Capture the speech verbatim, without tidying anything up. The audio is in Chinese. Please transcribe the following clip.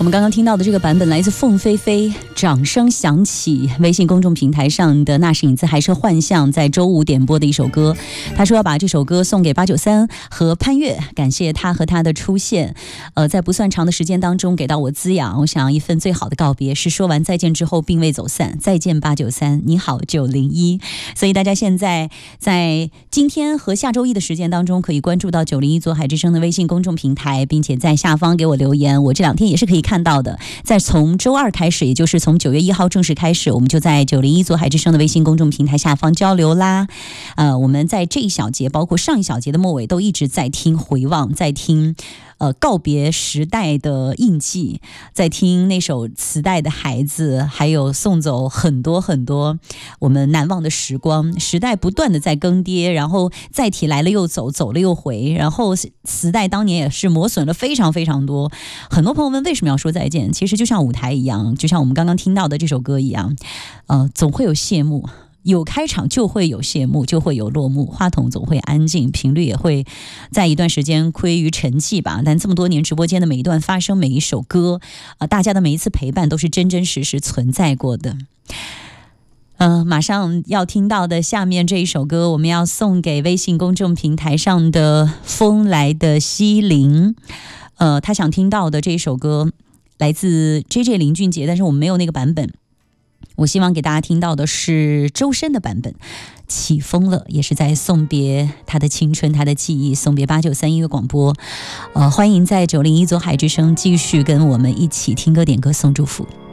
们刚刚听到的这个版本来自凤飞飞，掌声响起，微信公众平台上的那是影子还是幻象在周五点播的一首歌。他说要把这首歌送给八九三和潘越，感谢他和他的出现，呃，在不算长的时间当中给到我滋养。我想一份最好的告别是说完再见之后并未走散，再见八九三，你好九零一。所以大家现在在今天和下周一的时间当中可以关注到九零一左海之声的微信公众平台，并且在下方给我留言，我这两天也是可以看到的。在从周二开始，也就是从九月一号正式开始，我们就在九零一左海之声的微信公众平台下方交流啦。呃，我们在这一小节，包括上一小节的末尾，都一直在听回望，在听呃告别时代的印记，在听那首磁带的孩子，还有送走很多很多我们难忘的时光。时代不断的在更迭，然后载体来了又走，走了又回，然后磁带当年也是磨损了非常非常多。很多朋友问为什么要说再见，其实就像舞台一样，就像我们刚刚听到的这首歌一样，呃，总会有谢幕，有开场就会有谢幕，就会有落幕，话筒总会安静，频率也会在一段时间归于沉寂吧。但这么多年直播间的每一段发生，每一首歌、呃、大家的每一次陪伴都是真真实实存在过的。呃，马上要听到的下面这一首歌，我们要送给微信公众平台上的风来的西林。呃，他想听到的这一首歌来自 J J 林俊杰，但是我们没有那个版本。我希望给大家听到的是周深的版本，起风了，也是在送别他的青春，他的记忆，送别八九三音乐广播。呃，欢迎在九零一左海之声继续跟我们一起听歌点歌送祝福。